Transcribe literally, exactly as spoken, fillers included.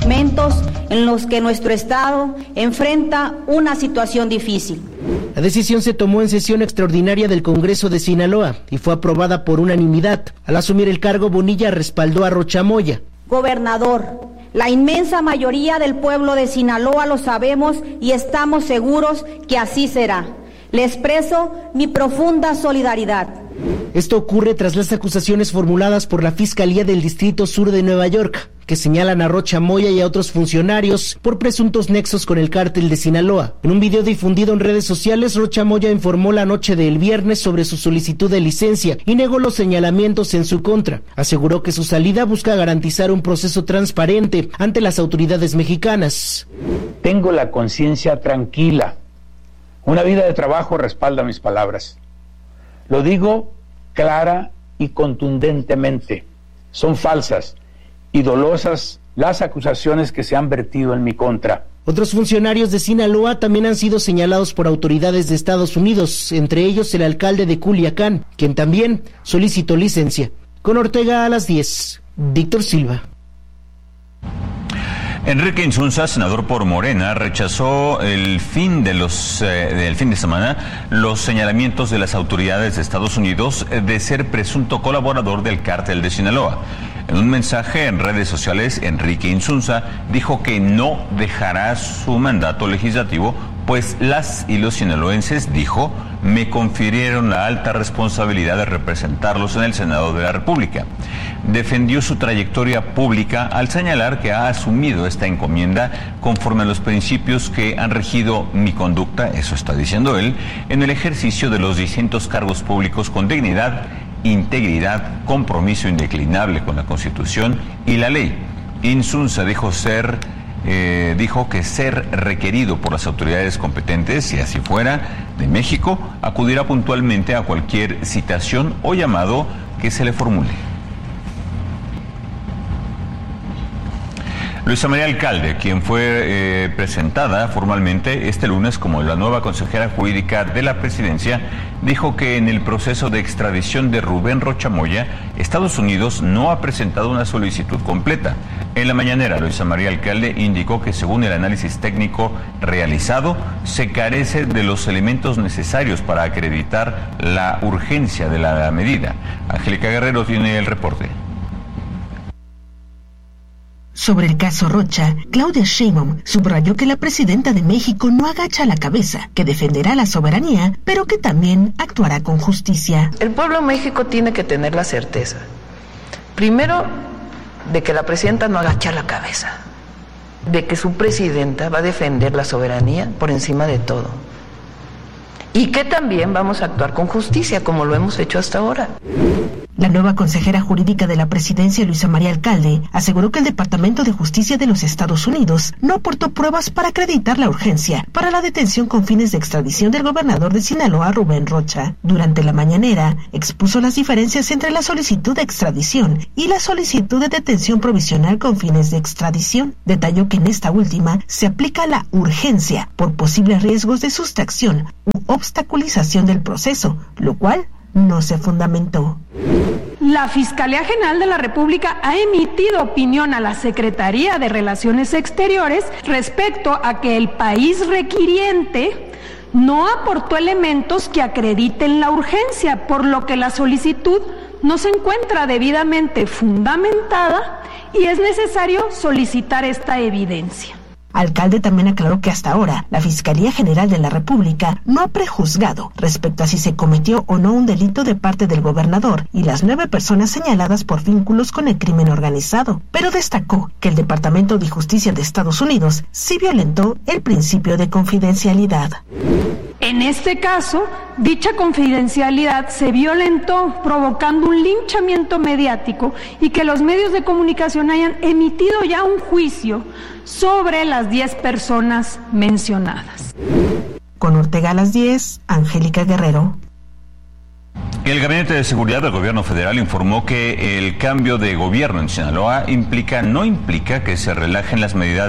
momentos en los que nuestro Estado enfrenta una situación difícil. La decisión se tomó en sesión extraordinaria del Congreso de Sinaloa y fue aprobada por unanimidad. Al asumir el cargo, Bonilla respaldó a Rocha Moya. Gobernador, la inmensa mayoría del pueblo de Sinaloa lo sabemos y estamos seguros que así será. Le expreso mi profunda solidaridad. Esto ocurre tras las acusaciones formuladas por la Fiscalía del Distrito Sur de Nueva York, que señalan a Rocha Moya y a otros funcionarios por presuntos nexos con el cártel de Sinaloa. En un video difundido en redes sociales, Rocha Moya informó la noche del viernes sobre su solicitud de licencia y negó los señalamientos en su contra. Aseguró que su salida busca garantizar un proceso transparente ante las autoridades mexicanas. Tengo la conciencia tranquila. Una vida de trabajo respalda mis palabras. Lo digo clara y contundentemente. Son falsas y dolosas las acusaciones que se han vertido en mi contra. Otros funcionarios de Sinaloa también han sido señalados por autoridades de Estados Unidos, entre ellos el alcalde de Culiacán, quien también solicitó licencia. Con Ortega a las diez, Víctor Silva. Enrique Insunza, senador por Morena, rechazó el fin de los eh, del fin de semana los señalamientos de las autoridades de Estados Unidos de ser presunto colaborador del cártel de Sinaloa. En un mensaje en redes sociales, Enrique Insunza dijo que no dejará su mandato legislativo, pues las y los sinaloenses, dijo, me confirieron la alta responsabilidad de representarlos en el Senado de la República. Defendió su trayectoria pública al señalar que ha asumido esta encomienda conforme a los principios que han regido mi conducta, eso está diciendo él, en el ejercicio de los distintos cargos públicos con dignidad, integridad, compromiso indeclinable con la Constitución y la ley. Insunza dijo ser Eh, dijo que ser requerido por las autoridades competentes, si así fuera, de México, acudirá puntualmente a cualquier citación o llamado que se le formule. Luisa María Alcalde, quien fue eh, presentada formalmente este lunes como la nueva consejera jurídica de la presidencia, dijo que en el proceso de extradición de Rubén Rocha Moya, Estados Unidos no ha presentado una solicitud completa. En la mañanera, Luisa María Alcalde indicó que según el análisis técnico realizado, se carece de los elementos necesarios para acreditar la urgencia de la medida. Angélica Guerrero tiene el reporte. Sobre el caso Rocha, Claudia Sheinbaum subrayó que la presidenta de México no agacha la cabeza, que defenderá la soberanía, pero que también actuará con justicia. El pueblo de México tiene que tener la certeza, primero, de que la presidenta no agacha la cabeza, de que su presidenta va a defender la soberanía por encima de todo, y que también vamos a actuar con justicia, como lo hemos hecho hasta ahora. La nueva consejera jurídica de la presidencia, Luisa María Alcalde, aseguró que el Departamento de Justicia de los Estados Unidos no aportó pruebas para acreditar la urgencia para la detención con fines de extradición del gobernador de Sinaloa, Rubén Rocha. Durante la mañanera, expuso las diferencias entre la solicitud de extradición y la solicitud de detención provisional con fines de extradición. Detalló que en esta última se aplica la urgencia por posibles riesgos de sustracción u obstaculización del proceso, lo cual no se fundamentó. La Fiscalía General de la República ha emitido opinión a la Secretaría de Relaciones Exteriores respecto a que el país requiriente no aportó elementos que acrediten la urgencia, por lo que la solicitud no se encuentra debidamente fundamentada y es necesario solicitar esta evidencia. Alcalde también aclaró que hasta ahora la Fiscalía General de la República no ha prejuzgado respecto a si se cometió o no un delito de parte del gobernador y las nueve personas señaladas por vínculos con el crimen organizado, pero destacó que el Departamento de Justicia de Estados Unidos sí violentó el principio de confidencialidad. En este caso, dicha confidencialidad se violentó, provocando un linchamiento mediático y que los medios de comunicación hayan emitido ya un juicio sobre las diez personas mencionadas. Con Ortega a las diez, Angélica Guerrero. El Gabinete de Seguridad del Gobierno Federal informó que el cambio de gobierno en Sinaloa implica, no implica que se relajen las medidas